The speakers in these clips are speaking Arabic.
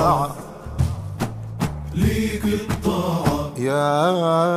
ليك الطاعة يا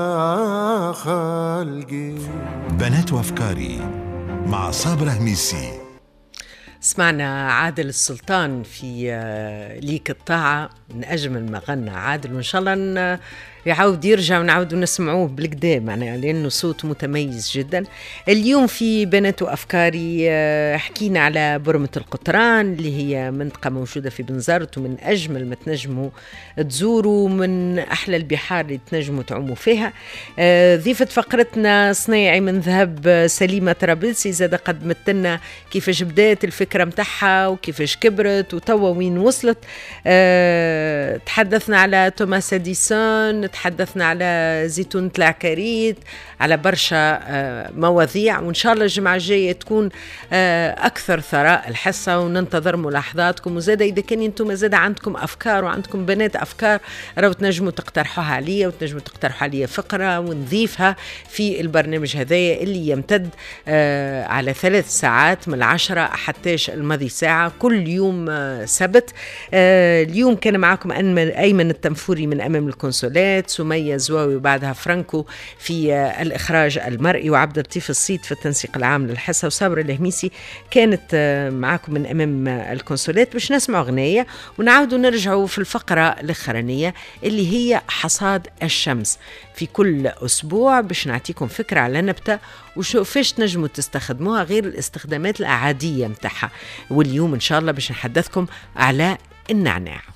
خلقي. بنات وأفكاري مع صابرة هميسي. سمعنا عادل السلطان في ليك الطاعة، من أجمل ما غنى عادل، وإن شاء الله يعاود يرجع ونعاود نسمعوه بالكدا معناها، لأنه صوت متميز جدا. اليوم في بنات وأفكاري حكينا على برمة القطران اللي هي منطقة موجودة في بنزرت، ومن أجمل ما تنجموا تزوروا، من أحلى البحار اللي تنجموا تعوموا فيها. ضيفة فقرتنا صنايعي من ذهب سليمة طرابلسي زاد قدمت لنا كيفاش بدات الفكرة متاعها وكيفاش كبرت وتوا وين وصلت. تحدثنا على توماس اديسون، تحدثنا على زيتونة العكاريت، على برشا مواضيع، وإن شاء الله الجمعة الجاية تكون أكثر ثراء الحصة، وننتظر ملاحظاتكم. وزاد إذا كان أنتم زاد عندكم أفكار وعندكم بنات أفكار، راهو تنجموا تقترحوها عليا، وتنجموا تقترحوا عليا فقرة ونضيفها في البرنامج هذايا اللي يمتد على 3 ساعات من 10 حتى الماضي ساعة كل يوم سبت. اليوم كان معكم أيمن التنفوري من أمام الكونسولات، سمية زواوي وبعدها فرانكو في الإخراج المرئي، وعبد اللطيف الصيد في التنسيق العام للحصة، وصابرة الهميسي كانت معكم من أمام الكونسولات. باش نسمع أغنية ونعاودوا نرجعوا في الفقرة الأخرانية اللي هي حصاد الشمس في كل أسبوع، باش نعطيكم فكرة على نبتة وشوفاش تنجموا تستخدموها غير الاستخدامات العادية متاعها. واليوم إن شاء الله باش نحدثكم على النعناع.